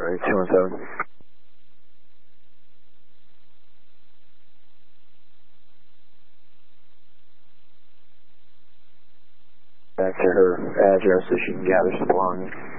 Right, 217. Back to her address so she can gather some belongings.